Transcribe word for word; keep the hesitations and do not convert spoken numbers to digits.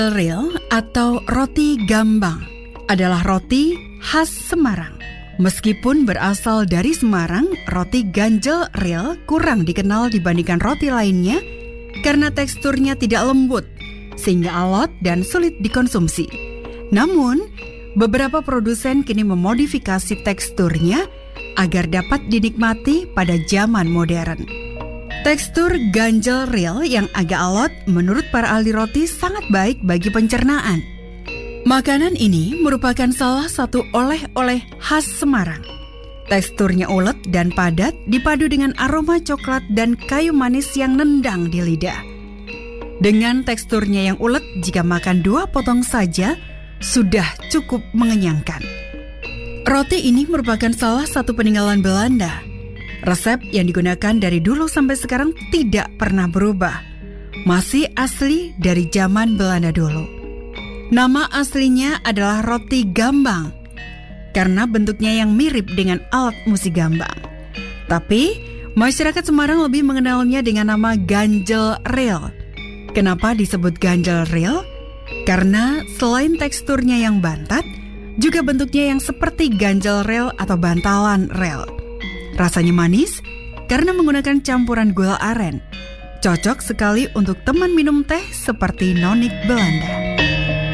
Ril atau roti gambang adalah roti khas Semarang. Meskipun berasal dari Semarang, roti ganjel ril kurang dikenal dibandingkan roti lainnya karena teksturnya tidak lembut, sehingga alot dan sulit dikonsumsi. Namun, beberapa produsen kini memodifikasi teksturnya agar dapat dinikmati pada zaman modern. Tekstur ganjel ril yang agak alot menurut para ahli roti sangat baik bagi pencernaan. Makanan ini merupakan salah satu oleh-oleh khas Semarang. Teksturnya ulet dan padat dipadu dengan aroma coklat dan kayu manis yang nendang di lidah. Dengan teksturnya yang ulet, jika makan dua potong saja, sudah cukup mengenyangkan. Roti ini merupakan salah satu peninggalan Belanda. Resep yang digunakan dari dulu sampai sekarang tidak pernah berubah. Masih asli dari zaman Belanda dulu. Nama aslinya adalah roti gambang karena bentuknya yang mirip dengan alat musik gambang. Tapi masyarakat Semarang lebih mengenalnya dengan nama ganjel ril. Kenapa disebut ganjel ril? Karena selain teksturnya yang bantat, juga bentuknya yang seperti ganjel ril atau bantalan rel. Rasanya manis karena menggunakan campuran gula aren. Cocok sekali untuk teman minum teh seperti nonik Belanda.